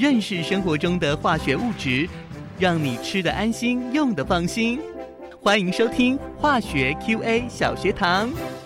认识生活中的化学物质，让你吃得安心，用得放心。欢迎收听化学 QA 小学堂。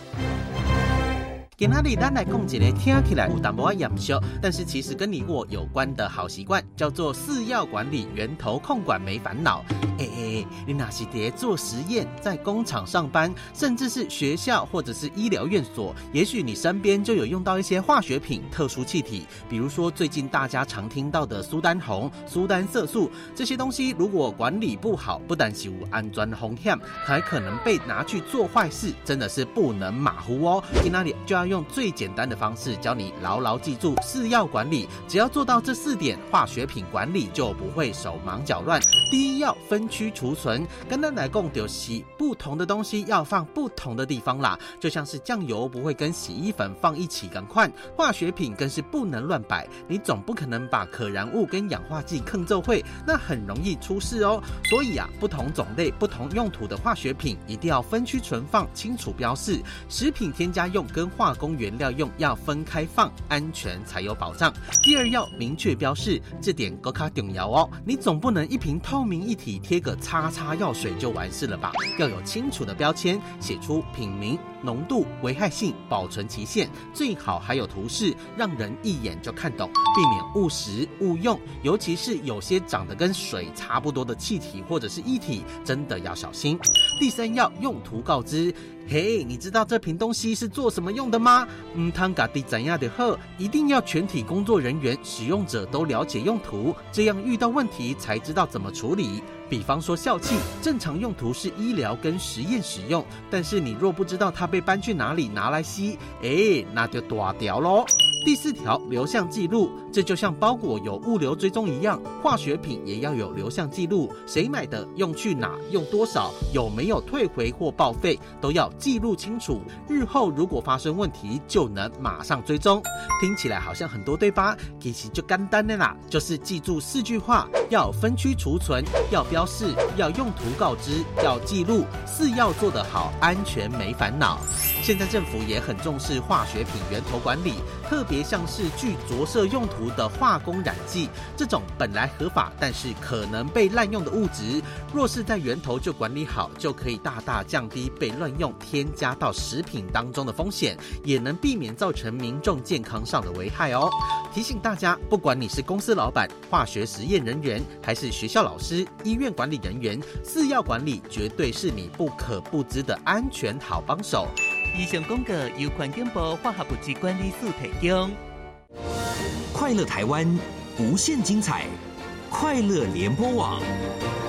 今天咱来讲一个听起来有淡薄严肃，但是其实跟你我有关的好习惯，叫做饲药管理源头控管没烦恼。你若是在做实验，在工厂上班，甚至是学校或者是医疗院所，也许你身边就有用到一些化学品、特殊气体，比如说最近大家常听到的苏丹红、苏丹色素，这些东西如果管理不好，不但是有安全风险，还可能被拿去做坏事，真的是不能马虎哦。今天就要用最简单的方式教你牢牢记住饲药管理，只要做到这4点，化学品管理就不会手忙脚乱。第一，要分区储存，跟咱来讲就是不同的东西要放不同的地方啦，就像是酱油不会跟洗衣粉放一起赶快，化学品更是不能乱摆，你总不可能把可燃物跟氧化剂坑奏会，那很容易出事哦。所以不同种类、不同用途的化学品一定要分区存放，清楚标示。食品添加用跟化工原料用要分开放，安全才有保障。第二，要明确标示，这点更加重要哦。你总不能一瓶透明液体贴个叉叉药水就完事了吧？要有清楚的标签，写出品名、浓度、危害性、保存期限，最好还有图示，让人一眼就看懂，避免误食误用。尤其是有些长得跟水差不多的气体或者是液体，真的要小心。第三，要用途告知。嘿，你知道这瓶东西是做什么用的吗？汤嘎地怎样的好，一定要全体工作人员、使用者都了解用途，这样遇到问题才知道怎么处理。比方说笑气，正常用途是医疗跟实验使用，但是你若不知道它被搬去哪里拿来吸，那就大条咯。第4条，流向记录，这就像包裹有物流追踪一样，化学品也要有流向记录，谁买的、用去哪、用多少、有没有退回或报废，都要记录清楚，日后如果发生问题就能马上追踪。听起来好像很多对吧？其实就简单的啦，就是记住4句话：要分区储存，要标示，要用途告知，要记录，饲药做得好，安全没烦恼。现在政府也很重视化学品源头管理，特别像是具着色用途的化工染剂，这种本来合法但是可能被滥用的物质，若是在源头就管理好，就可以大大降低被乱用添加到食品当中的风险，也能避免造成民众健康上的危害哦。提醒大家，不管你是公司老板、化学实验人员，还是学校老师、医院管理人员，饲药管理绝对是你不可不知的安全好帮手。 以上广告由环境部化学物质管理署提供。 快乐台湾，无限精彩，快乐联播网。